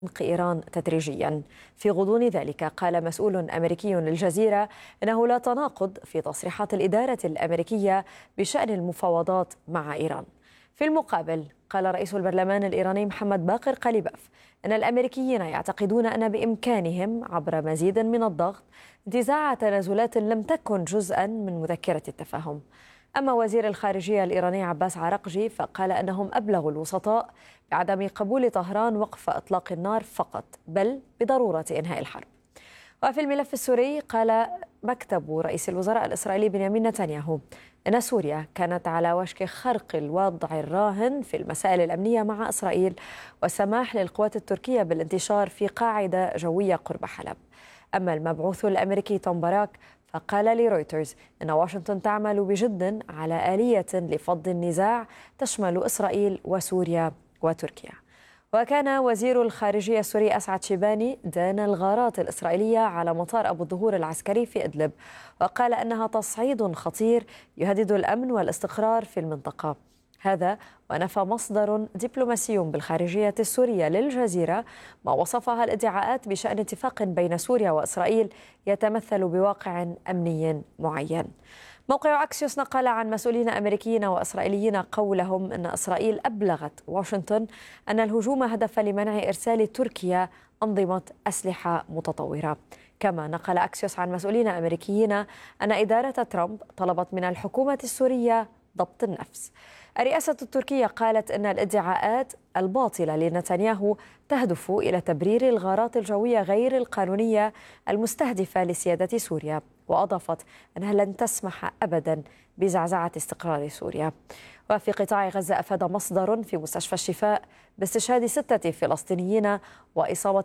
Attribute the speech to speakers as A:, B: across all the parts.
A: إيران تدريجيا. في غضون ذلك قال مسؤول أمريكي للجزيرة إنه لا تناقض في تصريحات الإدارة الأمريكية بشأن المفاوضات مع إيران. في المقابل قال رئيس البرلمان الإيراني محمد باقر قليباف أن الأمريكيين يعتقدون أن بإمكانهم عبر مزيد من الضغط انتزاع تنازلات لم تكن جزءا من مذكرة التفاهم. أما وزير الخارجية الإيراني عباس عراقجي فقال أنهم أبلغوا الوسطاء بعدم قبول طهران وقف إطلاق النار فقط، بل بضرورة إنهاء الحرب. وفي الملف السوري قال مكتب رئيس الوزراء الإسرائيلي بنيامين نتنياهو أن سوريا كانت على وشك خرق الوضع الراهن في المسائل الأمنية مع إسرائيل والسماح للقوات التركية بالانتشار في قاعدة جوية قرب حلب. أما المبعوث الأمريكي توم باراك فقال لرويترز أن واشنطن تعمل بجد على آلية لفض النزاع تشمل إسرائيل وسوريا وتركيا. وكان وزير الخارجية السوري أسعد شيباني دان الغارات الإسرائيلية على مطار أبو الظهور العسكري في إدلب، وقال أنها تصعيد خطير يهدد الأمن والاستقرار في المنطقة. هذا ونفى مصدر دبلوماسي بالخارجية السورية للجزيرة ما وصفها الادعاءات بشأن اتفاق بين سوريا وإسرائيل يتمثل بواقع أمني معين. موقع أكسيوس نقل عن مسؤولين أمريكيين وإسرائيليين قولهم أن إسرائيل أبلغت واشنطن أن الهجوم هدف لمنع إرسال تركيا أنظمة أسلحة متطورة. كما نقل أكسيوس عن مسؤولين أمريكيين أن إدارة ترامب طلبت من الحكومة السورية ضبط النفس. الرئاسة التركية قالت أن الادعاءات الباطلة لنتنياهو تهدف إلى تبرير الغارات الجوية غير القانونية المستهدفة لسيادة سوريا، وأضافت أنها لن تسمح أبدا بزعزعة استقرار سوريا. وفي قطاع غزة أفاد مصدر في مستشفى الشفاء باستشهاد 6 فلسطينيين وإصابة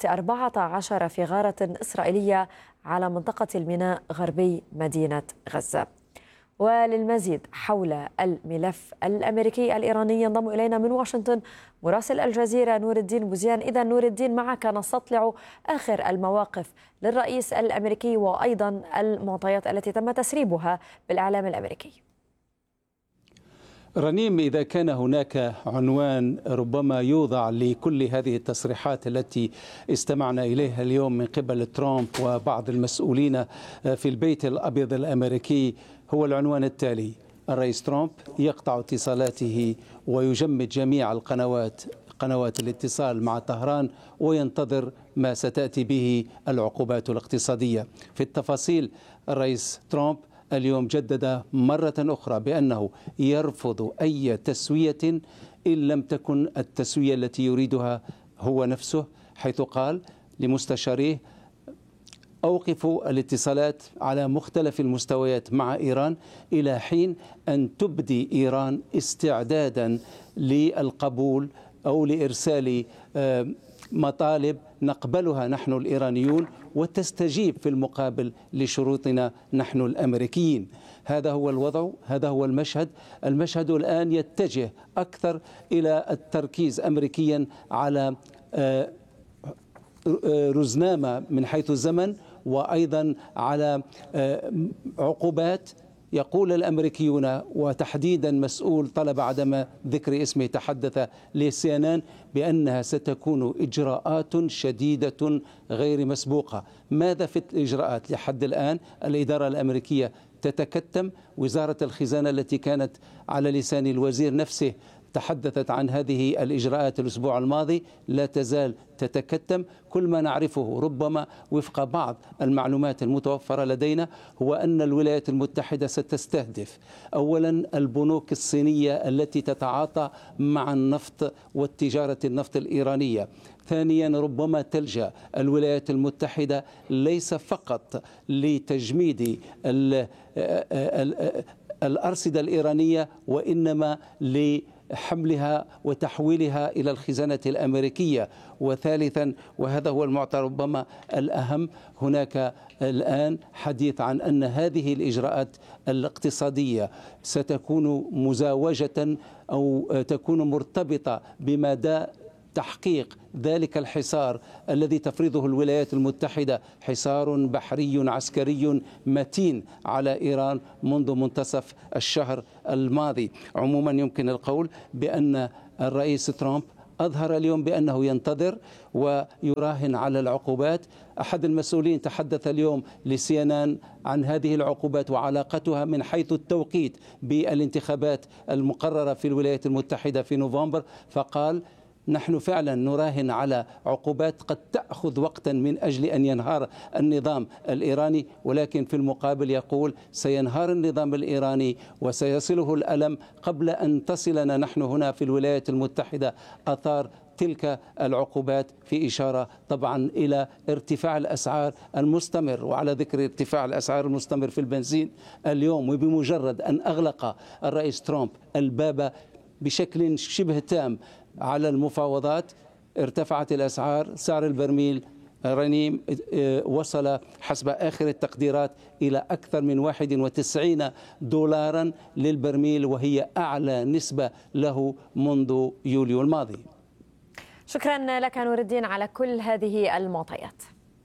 A: 14 في غارة إسرائيلية على منطقة الميناء غربي مدينة غزة. وللمزيد حول الملف الأمريكي الإيراني ينضم إلينا من واشنطن مراسل الجزيرة نور الدين بوزيان. إذا نور الدين، معك نستطلع آخر المواقف للرئيس الأمريكي وأيضا المعطيات التي تم تسريبها بالإعلام الأمريكي.
B: رنيم، إذا كان هناك عنوان ربما يوضع لكل هذه التصريحات التي استمعنا إليها اليوم من قبل ترامب وبعض المسؤولين في البيت الأبيض الأمريكي، هو العنوان التالي: الرئيس ترامب يقطع اتصالاته ويجمد جميع قنوات الاتصال مع طهران وينتظر ما ستأتي به العقوبات الاقتصادية. في التفاصيل، الرئيس ترامب اليوم جدد مرة أخرى بأنه يرفض أي تسوية إن لم تكن التسوية التي يريدها هو نفسه، حيث قال لمستشاريه: أوقفوا الاتصالات على مختلف المستويات مع إيران إلى حين أن تبدي إيران استعدادا للقبول أو لإرسال مطالب نقبلها نحن الإيرانيون وتستجيب في المقابل لشروطنا نحن الأمريكيين. هذا هو الوضع، هذا هو المشهد. المشهد الآن يتجه أكثر إلى التركيز أمريكيا على رزنامة من حيث الزمن، وأيضا على عقوبات. يقول الأمريكيون وتحديدا مسؤول طلب عدم ذكر اسمه تحدث لCNN بأنها ستكون إجراءات شديدة غير مسبوقة. ماذا في الإجراءات؟ لحد الآن الإدارة الأمريكية تتكتم. وزارة الخزانة التي كانت على لسان الوزير نفسه تحدثت عن هذه الإجراءات الأسبوع الماضي، لا تزال تتكتم. كل ما نعرفه ربما وفق بعض المعلومات المتوفرة لدينا هو أن الولايات المتحدة ستستهدف أولا البنوك الصينية التي تتعاطى مع النفط والتجارة النفط الإيرانية. ثانيا، ربما تلجأ الولايات المتحدة ليس فقط لتجميد الأرصدة الإيرانية، وإنما لحملها وتحويلها إلى الخزانة الأمريكية. وثالثا، وهذا هو المعطى ربما الأهم، هناك الآن حديث عن أن هذه الإجراءات الاقتصادية ستكون مزاوجة أو تكون مرتبطة بمدى تحقيق ذلك الحصار الذي تفرضه الولايات المتحدة، حصار بحري عسكري متين على إيران منذ منتصف الشهر الماضي. عموما يمكن القول بأن الرئيس ترامب أظهر اليوم بأنه ينتظر ويراهن على العقوبات. أحد المسؤولين تحدث اليوم لسينان عن هذه العقوبات وعلاقتها من حيث التوقيت بالانتخابات المقررة في الولايات المتحدة في نوفمبر، فقال: نحن فعلا نراهن على عقوبات قد تأخذ وقتا من أجل أن ينهار النظام الإيراني، ولكن في المقابل يقول سينهار النظام الإيراني وسيصله الألم قبل أن تصلنا نحن هنا في الولايات المتحدة آثار تلك العقوبات، في إشارة طبعا إلى ارتفاع الأسعار المستمر. وعلى ذكر ارتفاع الأسعار المستمر في البنزين اليوم، وبمجرد أن أغلق الرئيس ترامب الباب بشكل شبه تام على المفاوضات، ارتفعت الأسعار. سعر البرميل رنيم وصل حسب آخر التقديرات إلى أكثر من 91 دولارا للبرميل، وهي أعلى نسبة له منذ يوليو الماضي.
A: شكرا لك نور الدين على كل هذه المعطيات.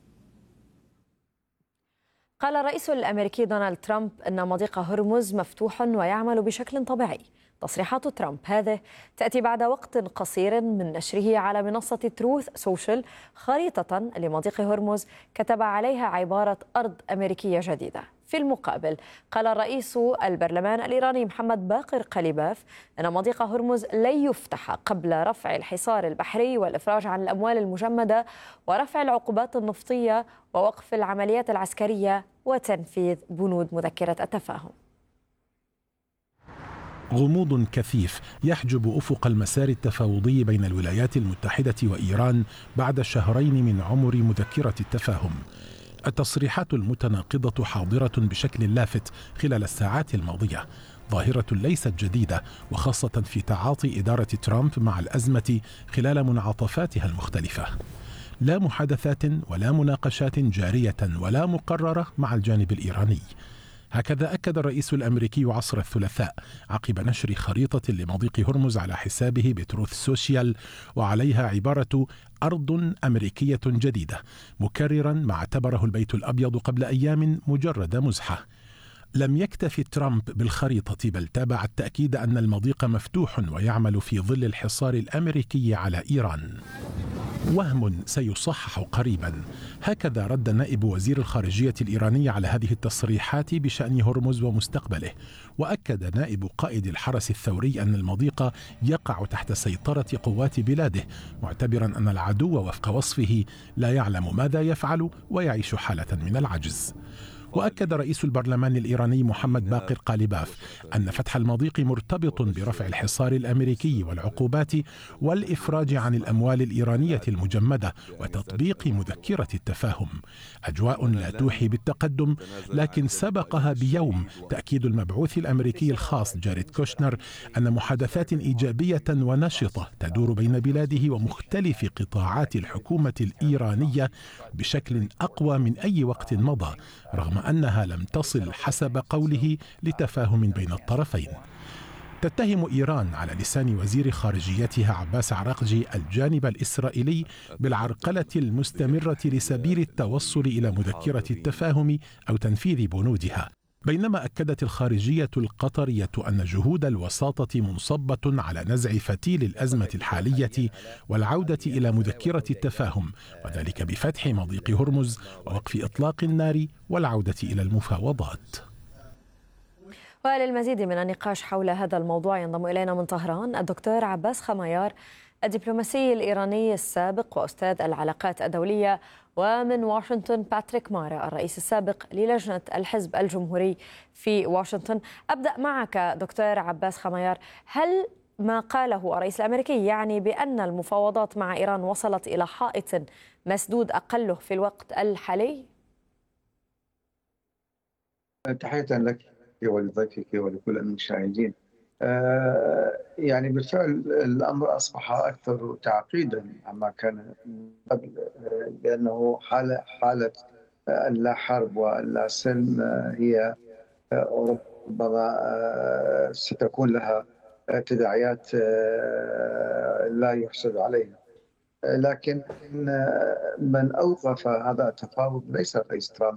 A: قال الرئيس الأمريكي دونالد ترامب أن مضيق هرمز مفتوح ويعمل بشكل طبيعي. تصريحات ترامب هذه تأتي بعد وقت قصير من نشره على منصة تروث سوشيال خريطة لمضيق هرمز كتب عليها عبارة أرض أمريكية جديدة. في المقابل قال رئيس البرلمان الإيراني محمد باقر قليباف أن مضيق هرمز لن يفتح قبل رفع الحصار البحري والإفراج عن الأموال المجمدة ورفع العقوبات النفطية ووقف العمليات العسكرية وتنفيذ بنود مذكرة التفاهم.
C: غموض كثيف يحجب أفق المسار التفاوضي بين الولايات المتحدة وإيران بعد شهرين من عمر مذكرة التفاهم. التصريحات المتناقضة حاضرة بشكل لافت خلال الساعات الماضية، ظاهرة ليست جديدة، وخاصة في تعاطي إدارة ترامب مع الأزمة خلال منعطفاتها المختلفة. لا محادثات ولا مناقشات جارية ولا مقررة مع الجانب الإيراني. هكذا أكد الرئيس الأمريكي عصر الثلاثاء عقب نشر خريطة لمضيق هرمز على حسابه بتروث سوشيال وعليها عبارة أرض أمريكية جديدة، مكررا ما اعتبره البيت الأبيض قبل أيام مجرد مزحة. لم يكتف ترامب بالخريطة، بل تابع التأكيد أن المضيق مفتوح ويعمل في ظل الحصار الأمريكي على إيران. وهم سيصحح قريبا. هكذا رد نائب وزير الخارجية الإيراني على هذه التصريحات بشأن هرمز ومستقبله. وأكد نائب قائد الحرس الثوري أن المضيق يقع تحت سيطرة قوات بلاده، معتبرا أن العدو وفق وصفه لا يعلم ماذا يفعل ويعيش حالة من العجز. وأكد رئيس البرلمان الإيراني محمد باقر قاليباف أن فتح المضيق مرتبط برفع الحصار الأمريكي والعقوبات والإفراج عن الأموال الإيرانية المجمدة وتطبيق مذكرة التفاهم. أجواء لا توحي بالتقدم، لكن سبقها بيوم تأكيد المبعوث الأمريكي الخاص جاريد كوشنر أن محادثات إيجابية ونشطة تدور بين بلاده ومختلف قطاعات الحكومة الإيرانية بشكل أقوى من أي وقت مضى، رغم أنها لم تصل حسب قوله لتفاهم بين الطرفين. تتهم إيران على لسان وزير خارجيتها عباس عراقجي الجانب الإسرائيلي بالعرقلة المستمرة لسبيل التوصل إلى مذكرة التفاهم أو تنفيذ بنودها، بينما أكدت الخارجية القطرية أن جهود الوساطة منصبة على نزع فتيل الأزمة الحالية والعودة إلى مذكرة التفاهم، وذلك بفتح مضيق هرمز ووقف إطلاق النار والعودة إلى المفاوضات.
A: وللمزيد من النقاش حول هذا الموضوع ينضم إلينا من طهران الدكتور عباس خمايار، الدبلوماسي الإيراني السابق وأستاذ العلاقات الدولية، ومن واشنطن باتريك مارا الرئيس السابق للجنة الحزب الجمهوري في واشنطن. أبدأ معك دكتور عباس خمايار، هل ما قاله الرئيس الأمريكي يعني بأن المفاوضات مع إيران وصلت إلى حائط مسدود أقله في الوقت الحالي؟
D: تحية لك ولضيفك ولكل المشاهدين. يعني بالفعل الأمر أصبح أكثر تعقيدا عما كان قبل، لأنه حالة اللا حرب واللا سلم هي ربما ستكون لها تداعيات لا يحسد عليها. لكن من أوقف هذا التفاوض ليس الرئيس ترامب،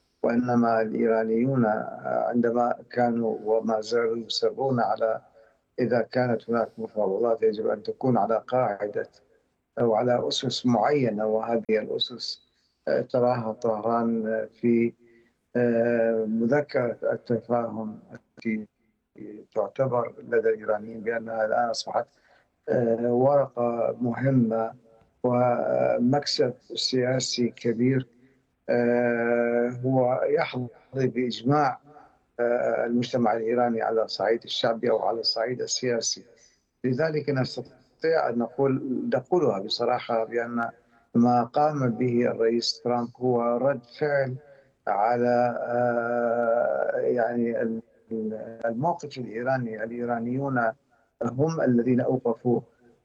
D: وإنما الإيرانيون عندما كانوا وما زالوا يصرون على إذا كانت هناك مفاوضات يجب أن تكون على قاعدة أو على أسس معينة، وهذه الأسس تراها طهران في مذكرة التفاهم التي تعتبر لدى الإيرانيين بأنها الآن أصبحت ورقة مهمة ومكسب سياسي كبير هو يحظى بإجماع المجتمع الإيراني على الصعيد الشعبي أو على الصعيد السياسي. لذلك نستطيع أن نقولها بصراحة بأن ما قام به الرئيس ترامب هو رد فعل على يعني الموقف الإيراني. الإيرانيون هم الذين أوقفوا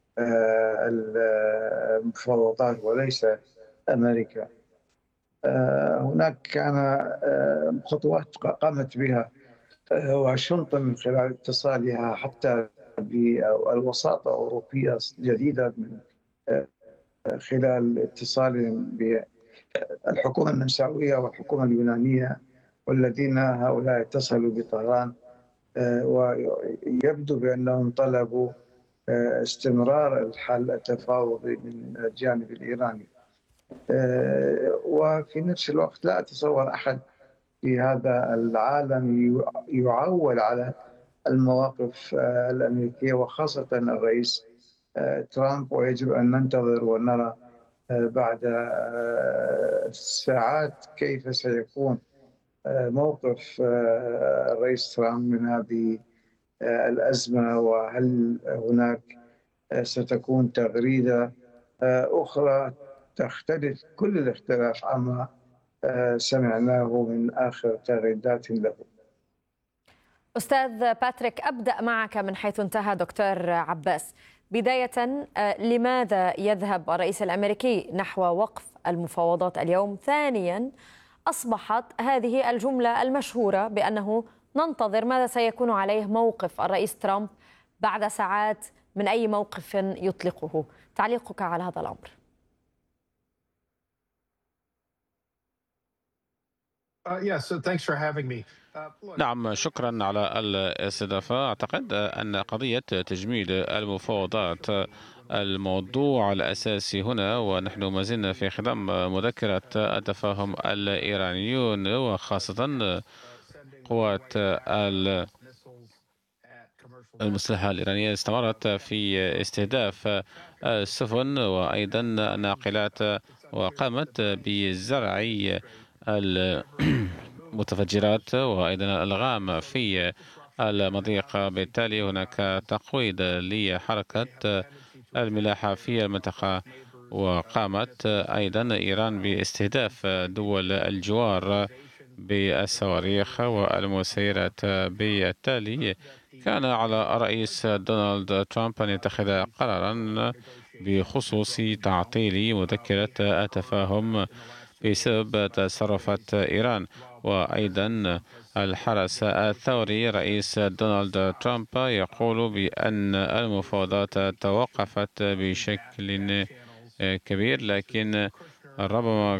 D: المفاوضات وليس أمريكا. هناك كان خطوات قامت بها واشنطن من خلال اتصالها حتى بالوساطة الأوروبية جديدة من خلال اتصالهم بالحكومة النمساوية والحكومة اليونانية، والذين هؤلاء اتصلوا بطهران ويبدو بأنهم طلبوا استمرار الحل التفاوضي من الجانب الإيراني. وفي نفس الوقت لا أتصور أحد في هذا العالم يعول على المواقف الأمريكية وخاصة الرئيس ترامب، ويجب أن ننتظر ونرى بعد ساعات كيف سيكون موقف الرئيس ترامب من هذه الأزمة، وهل هناك ستكون تغريدة أخرى تختلف كل الاختلاف عما سمعناه من آخر تغريدات له.
A: أستاذ باتريك، أبدأ معك من حيث انتهى دكتور عباس. بداية، لماذا يذهب الرئيس الأمريكي نحو وقف المفاوضات اليوم؟ ثانيا، أصبحت هذه الجملة المشهورة بأنه ننتظر ماذا سيكون عليه موقف الرئيس ترامب بعد ساعات من أي موقف يطلقه. تعليقك على هذا الأمر؟
E: نعم، شكرا على الاستضافة. أعتقد أن قضية تجميد المفاوضات الموضوع الأساسي هنا، ونحن ما زلنا في خضم مذكرة التفاهم الإيرانيون وخاصة قوات المسلحة الإيرانية استمرت في استهداف السفن وأيضا الناقلات، وقامت بزرع المتفجرات وأيضا الألغام في المضيق. بالتالي هناك تقويض لحركة الملاحة في المنطقة، وقامت أيضا إيران باستهداف دول الجوار بالصواريخ والمسيرات. بالتالي كان على الرئيس دونالد ترامب أن يتخذ قرارا بخصوص تعطيل مذكرة التفاهم بسبب تصرفات إيران. وأيضا الحرس الثوري رئيس دونالد ترامب يقول بأن المفاوضات توقفت بشكل كبير، لكن ربما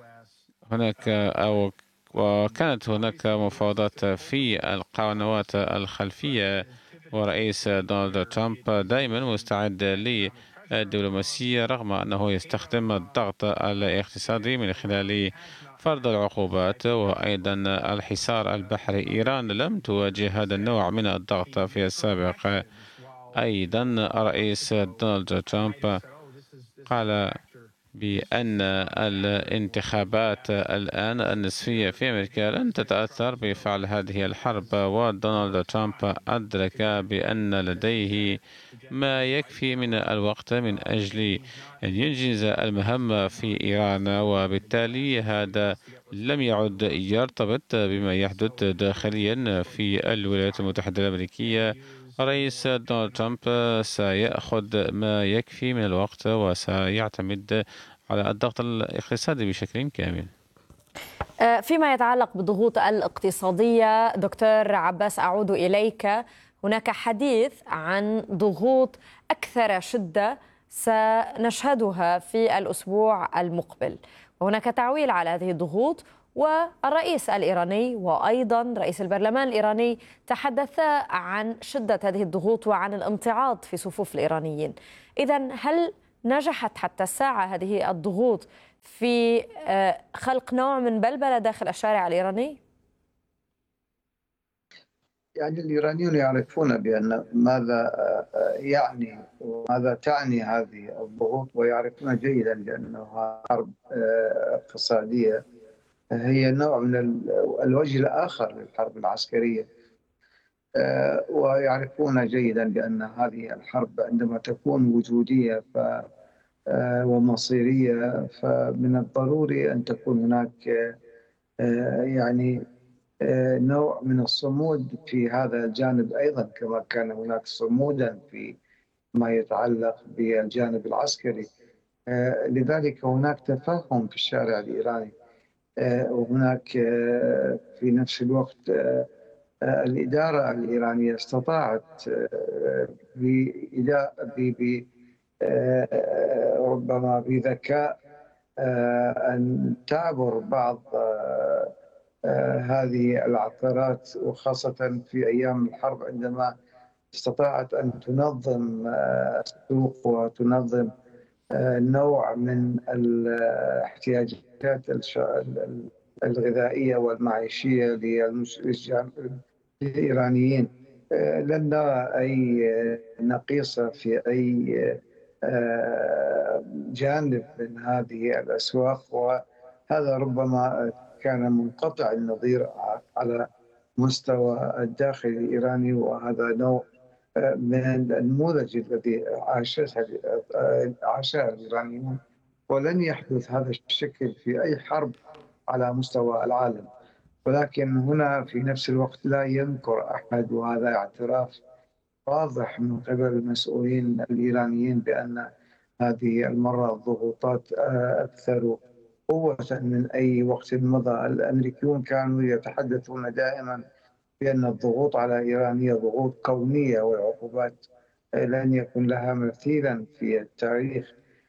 E: وكانت هناك مفاوضات في القنوات الخلفية، ورئيس دونالد ترامب دائما مستعد للدبلوماسية رغم أنه يستخدم الضغط الاقتصادي من خلال فرض العقوبات وأيضا الحصار البحري. إيران لم تواجه هذا النوع من الضغط في السابق. أيضا الرئيس دونالد ترامب قال بأن الانتخابات الآن النصفية في أمريكا لن تتأثر بفعل هذه الحرب، ودونالد ترامب أدرك بأن لديه ما يكفي من الوقت من أجل أن ينجز المهمة في إيران، وبالتالي هذا لم يعد يرتبط بما يحدث داخليا في الولايات المتحدة الأمريكية. رئيس دونالد ترامب سيأخذ ما يكفي من الوقت وسيعتمد على الضغط الاقتصادي بشكل كامل.
A: فيما يتعلق بالضغوط الاقتصادية، دكتور عباس أعود إليك. هناك حديث عن ضغوط أكثر شدة سنشهدها في الأسبوع المقبل، وهناك تعويل على هذه الضغوط والرئيس الإيراني وأيضا رئيس البرلمان الإيراني تحدثا عن شدة هذه الضغوط وعن الامتعاض في صفوف الإيرانيين. إذن هل نجحت حتى الساعة هذه الضغوط في خلق نوع من بلبلة داخل الشارع الإيراني؟
D: يعني الإيرانيون يعرفون بأن ماذا يعني وماذا تعني هذه الضغوط، ويعرفون جيدا بأنها حرب اقتصادية هي نوع من الوجه الآخر للحرب العسكرية، ويعرفون جيدا بأن هذه الحرب عندما تكون وجودية ومصيرية فمن الضروري أن تكون هناك يعني نوع من الصمود في هذا الجانب أيضا، كما كان هناك صمودا في ما يتعلق بالجانب العسكري. لذلك هناك تفهم في الشارع الإيراني، وهناك في نفس الوقت الإدارة الإيرانية استطاعت ربما بذكاء أن تعبر بعض هذه العثرات، وخاصة في أيام الحرب عندما استطاعت أن تنظم السوق وتنظم نوع من الاحتياجات الغذائية والمعيشية للإيرانيين. لن نرى أي نقيصة في أي جانب من هذه الأسواق، وهذا ربما كان منقطع النظير على مستوى الداخل الإيراني، وهذا نوع من النموذج الذي عاشه الإيرانيون، ولن يحدث هذا الشكل في أي حرب على مستوى العالم. ولكن هنا في نفس الوقت لا ينكر أحد، وهذا اعتراف واضح من قبل المسؤولين الإيرانيين بأن هذه المرة الضغوطات أكثر قوة من أي وقت مضى. الأمريكيون كانوا يتحدثون دائما بأن الضغوط على إيران هي ضغوط كونية، والعقوبات لن يكن لها مثيلا في التاريخ،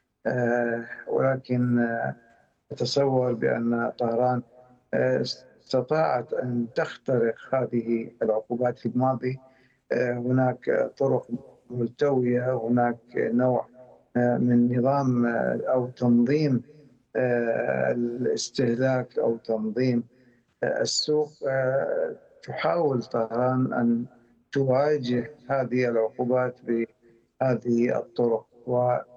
D: ولكن أتصور بأن طهران استطاعت أن تخترق هذه العقوبات في الماضي. هناك طرق ملتوية، هناك نوع من نظام أو تنظيم الاستهلاك أو تنظيم السوق. تحاول طهران أن تواجه هذه العقوبات بهذه الطرق، وفي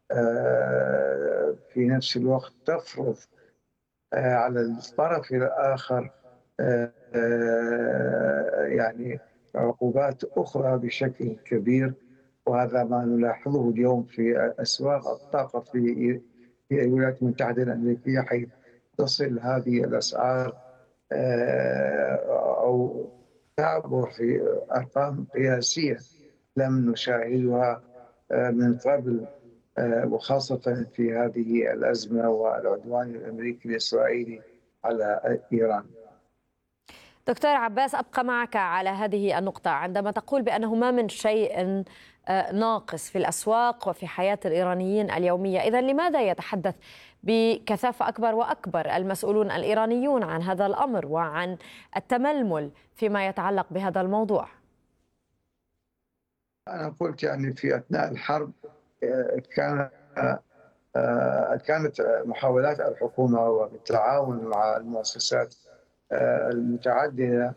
D: نفس الوقت تفرض على الطرف الآخر يعني عقوبات أخرى بشكل كبير. وهذا ما نلاحظه اليوم في أسواق الطاقة في الولايات المتحدة الأمريكية، حيث تصل هذه الأسعار أو تعبر في أرقام قياسية لم نشاهدها من قبل، وخاصة في هذه الأزمة والعدوان الأمريكي الإسرائيلي على إيران.
A: دكتور عباس، أبقى معك على هذه النقطة. عندما تقول بأنه ما من شيء ناقص في الأسواق وفي حياة الإيرانيين اليومية، إذن لماذا يتحدث بكثافة أكبر وأكبر المسؤولون الإيرانيون عن هذا الأمر وعن التململ فيما يتعلق بهذا الموضوع؟
D: أنا قلت يعني في أثناء الحرب كانت محاولات الحكومة وبالتعاون مع المؤسسات المتعددة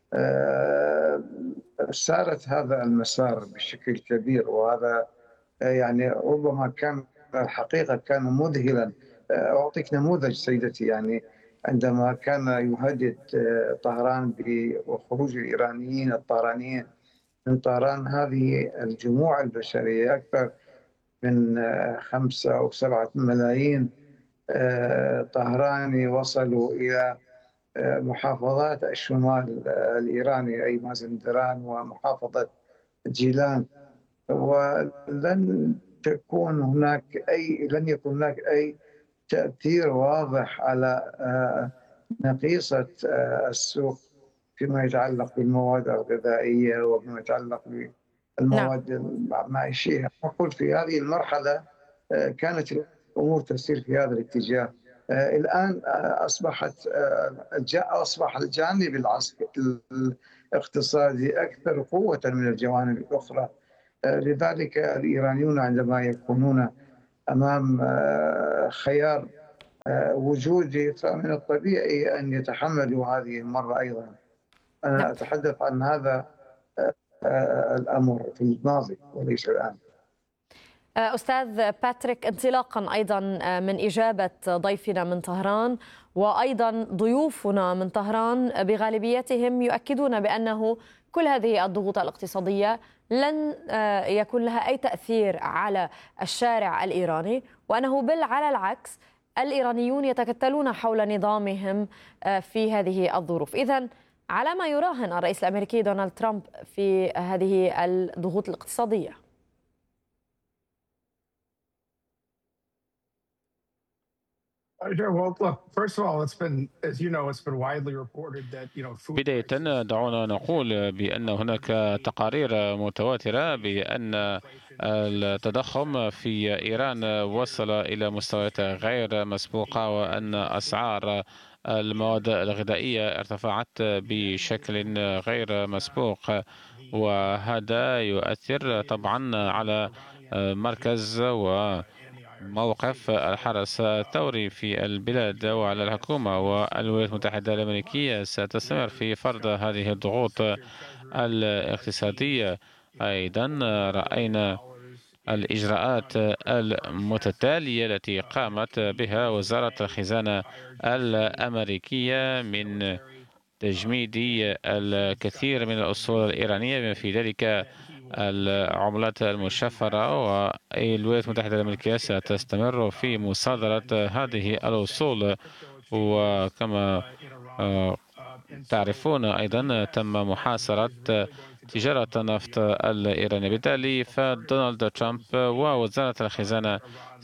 D: سارت هذا المسار بشكل كبير، وهذا يعني ربما كان الحقيقة كان مذهلا. أعطيك نموذج سيدتي، يعني عندما كان يهدد طهران بخروج الإيرانيين الطهرانيين من طهران، هذه الجموع البشرية أكثر من 5 أو 7 ملايين طهراني وصلوا إلى محافظات الشمال الإيراني أي مازندران ومحافظة جيلان، ولن يكون هناك أي تأثير واضح على نقيصة السوق فيما يتعلق بالمواد الغذائية وفيما يتعلق بالمواد المعيشية. أقول في هذه المرحلة كانت الأمور تسير في هذا الاتجاه، الآن أصبح الجانب الاقتصادي أكثر قوة من الجوانب الأخرى. لذلك الإيرانيون عندما يكونون أمام خيار وجودي فمن الطبيعي أن يتحملوا هذه المرة أيضا. أنا أتحدث عن هذا الأمر في الماضي وليس الآن.
A: أستاذ باتريك، انطلاقا أيضا من إجابة ضيفنا من طهران وأيضا ضيوفنا من طهران بغالبيتهم يؤكدون بأنه كل هذه الضغوط الاقتصادية لن يكون لها أي تأثير على الشارع الإيراني، وأنه بل على العكس الإيرانيون يتكتلون حول نظامهم في هذه الظروف. إذن على ما يراهن الرئيس الأمريكي دونالد ترامب في هذه الضغوط الاقتصادية؟
E: بداية دعونا نقول بأن هناك تقارير متواترة بأن التضخم في إيران وصل إلى مستويات غير مسبوقة، وأن أسعار المواد الغذائية ارتفعت بشكل غير مسبوق، وهذا يؤثر طبعا على مركز وموقف الحرس الثوري في البلاد وعلى الحكومة. والولايات المتحدة الأمريكية ستستمر في فرض هذه الضغوط الاقتصادية. أيضا رأينا الإجراءات المتتالية التي قامت بها وزارة الخزانة الأمريكية من تجميد الكثير من الأصول الإيرانية بما في ذلك العملات المشفرة، والولايات المتحدة الأمريكية ستستمر في مصادرة هذه الأصول. وكما تعرفون أيضا تم محاصرة تجارة النفط الإيرانية، بالتالي فدونالد ترامب ووزارة الخزانة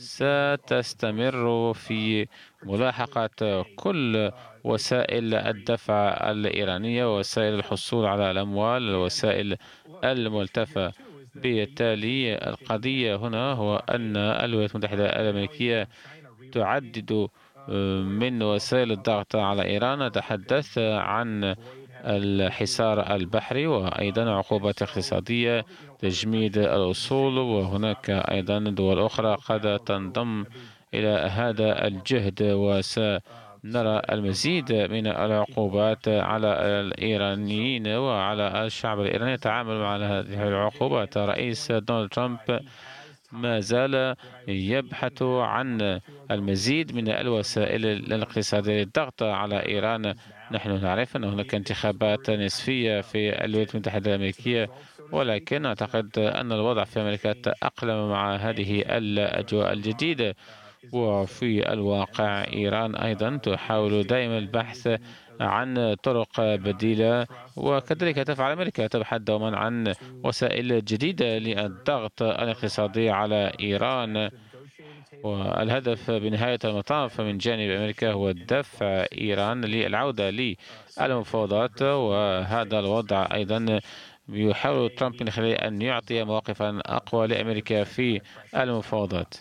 E: ستستمر في ملاحقة كل وسائل الدفع الإيرانية ووسائل الحصول على الأموال، الوسائل الملتفة. بالتالي القضية هنا هو أن الولايات المتحدة الأمريكية تعدد من وسائل الضغط على إيران. نتحدث عن الحصار البحري وأيضا عقوبات اقتصادية، تجميد الأصول، وهناك أيضا دول أخرى قد تنضم إلى هذا الجهد، وسنرى المزيد من العقوبات على الإيرانيين وعلى الشعب الإيراني يتعامل مع هذه العقوبات. رئيس دونالد ترامب ما زال يبحث عن المزيد من الوسائل الاقتصادية للضغط على إيران. نحن نعرف أن هناك انتخابات نصفية في الولايات المتحدة الأمريكية، ولكن أعتقد أن الوضع في أمريكا تأقلم مع هذه الأجواء الجديدة. وفي الواقع إيران أيضا تحاول دائما البحث عن طرق بديلة، وكذلك تفعل أمريكا، تبحث دوما عن وسائل جديدة للضغط الاقتصادي على إيران. والهدف بنهاية المطاف من جانب أمريكا هو دفع إيران للعودة للمفاوضات، وهذا الوضع أيضا يحاول ترامب من خلاله أن يعطي مواقفا أقوى لأمريكا في المفاوضات.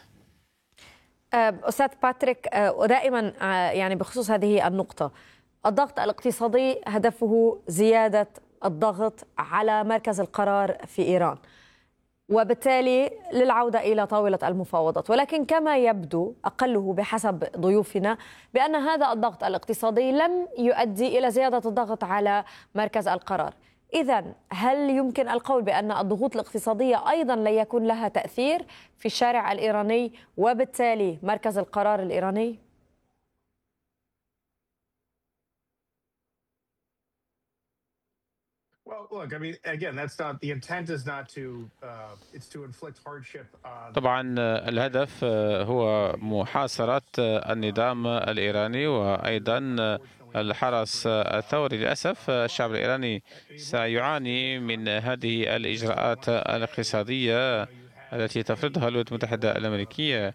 A: أستاذ باتريك، ودائما يعني بخصوص هذه النقطة، الضغط الاقتصادي هدفه زيادة الضغط على مركز القرار في إيران، وبالتالي للعودة إلى طاولة المفاوضات. ولكن كما يبدو أقله بحسب ضيوفنا بأن هذا الضغط الاقتصادي لم يؤدي إلى زيادة الضغط على مركز القرار. إذن هل يمكن القول بأن الضغوط الاقتصادية أيضا لا يكون لها تأثير في الشارع الإيراني وبالتالي مركز القرار الإيراني؟
E: طبعا الهدف هو محاصرة النظام الإيراني وأيضا الحرس الثوري. للأسف الشعب الإيراني سيعاني من هذه الإجراءات الاقتصادية التي تفرضها الولايات المتحدة الأمريكية،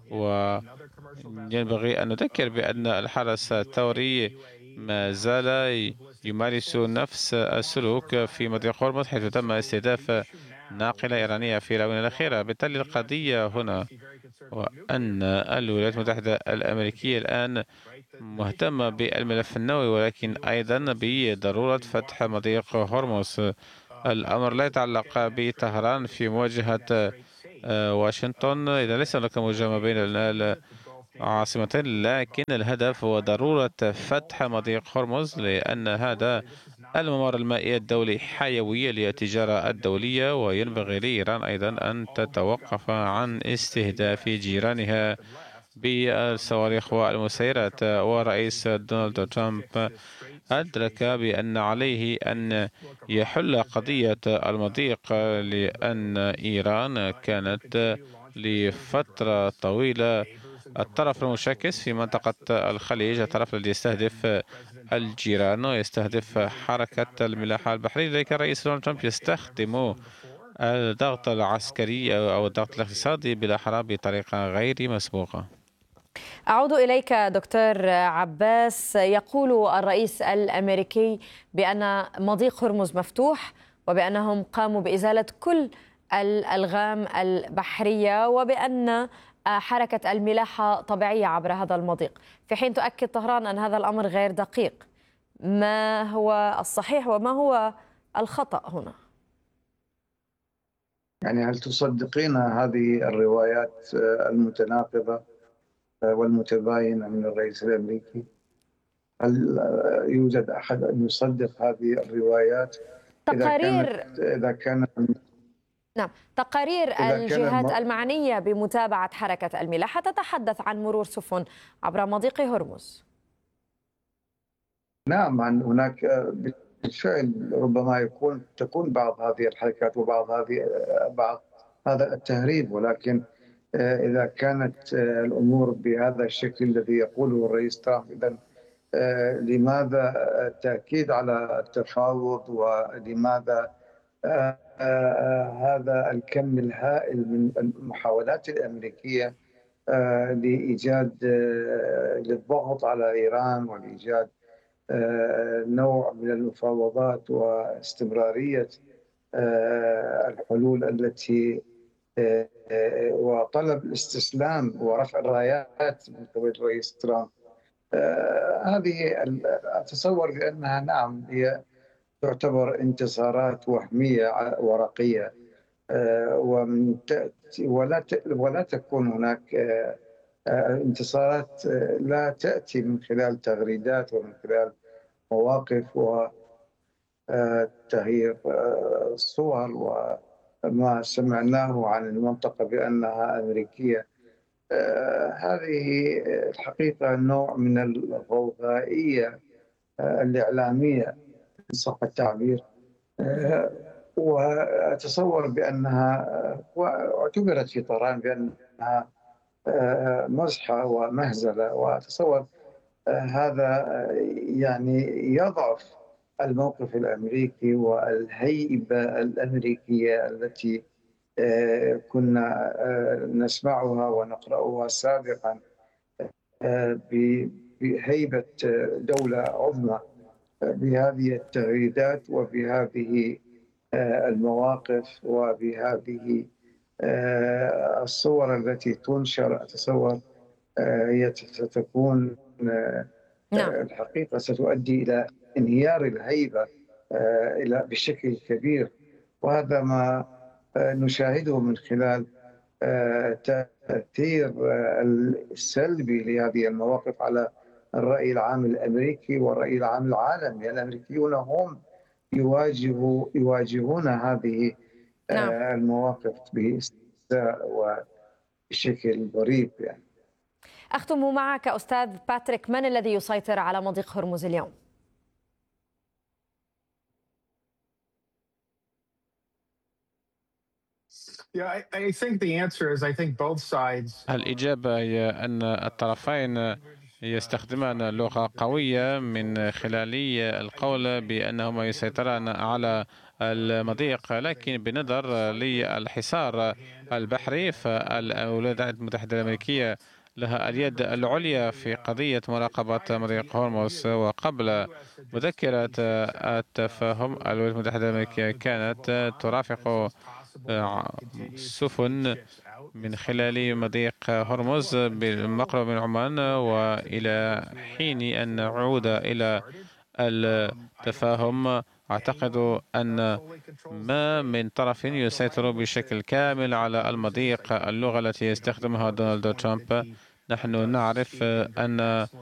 E: وينبغي أن نذكر بأن الحرس الثوري ما زال يمارس نفس السلوك في مضيق هرمز، حيث تم استهداف ناقلة إيرانية في الآونة الأخيرة. بالتالي القضية هنا وأن الولايات المتحدة الأمريكية الآن مهتمة بالملف النووي، ولكن أيضا بضرورة فتح مضيق هرمز. الأمر لا يتعلق بطهران في مواجهة واشنطن، إذا ليس هناك مواجهة ما بين العاصمتين، لكن الهدف هو ضرورة فتح مضيق هرمز، لأن هذا الممر المائي الدولي حيوي للتجارة الدولية، وينبغي لإيران أيضا أن تتوقف عن استهداف جيرانها بالصواريخ والمسيرات. ورئيس دونالد ترامب أدرك بأن عليه أن يحل قضية المضيق، لأن إيران كانت لفترة طويلة الطرف المشاكس في منطقة الخليج، الطرف الذي يستهدف الجيران ويستهدف حركة الملاحة البحرية. لذلك الرئيس دونالد ترامب يستخدم الضغط العسكري أو الضغط الاقتصادي بالأحرى بطريقة غير مسبوقة.
A: أعود إليك دكتور عباس. يقول الرئيس الأمريكي بأن مضيق هرمز مفتوح وبأنهم قاموا بإزالة كل الألغام البحرية وبأن حركة الملاحة طبيعية عبر هذا المضيق، في حين تؤكد طهران أن هذا الأمر غير دقيق. ما هو الصحيح وما هو الخطأ هنا؟
D: يعني هل تصدقين هذه الروايات المتناقضة والمتباينة من الرئيس الأمريكي؟ هل يوجد أحد أن يصدق هذه الروايات؟
A: تقارير الجهات المعنية بمتابعة حركة الملاحة تتحدث عن مرور سفن عبر مضيق هرمز.
D: نعم، هناك بالفعل ربما تكون بعض هذه الحركات وبعض هذا التهريب، ولكن إذا كانت الأمور بهذا الشكل الذي يقوله الرئيس ترامب، إذن لماذا التأكيد على التفاوض، ولماذا هذا الكم الهائل من المحاولات الأمريكية لإيجاد للضغط على إيران ولإيجاد نوع من المفاوضات واستمرارية الحلول التي وطلب الاستسلام ورفع الرايات من قبل الرئيس ترامب. هذه أتصور بأنها نعم هي تعتبر انتصارات وهمية ورقية، ولا تكون هناك انتصارات لا تأتي من خلال تغريدات ومن خلال مواقف وتغيير صور وما سمعناه عن المنطقة بأنها أمريكية. هذه الحقيقة نوع من الغوغائية الإعلامية إن صح التعبير، وأتصور بأنها واعتبرت في طهران بأنها مزحة ومهزلة، وأتصور هذا يعني يضعف الموقف الأمريكي والهيبة الأمريكية التي كنا نسمعها ونقرأها سابقا بهيبة دولة عظمى. بهذه التغريدات وبهذه المواقف وبهذه الصور التي تنشر، أتصور هي ستكون الحقيقة ستؤدي إلى انهيار الهيبة بشكل كبير، وهذا ما نشاهده من خلال تأثير السلبي لهذه المواقف على الرأي العام الأمريكي والرأي العام العالمي. الأمريكيون هم يواجهون هذه المواقف باستهزاء وبشكل غريب. يعني
A: أختم معك أستاذ باتريك، من الذي يسيطر على مضيق هرمز اليوم؟
E: الإجابة هي أن الطرفين يستخدمان لغة قوية من خلال القول بأنهما يسيطران على المضيق، لكن بنظر للحصار البحري فالولايات المتحدة الأمريكية لها اليد العليا في قضية مراقبة مضيق هرمز. وقبل مذكرة التفاهم الولايات المتحدة الأمريكية كانت ترافق سفن من خلال مضيق هرمز بالمقرب من عمان، وإلى حين أن نعود إلى التفاهم أعتقد أن ما من طرف يسيطر بشكل كامل على المضيق. اللغة التي يستخدمها دونالد ترامب، نحن نعرف أن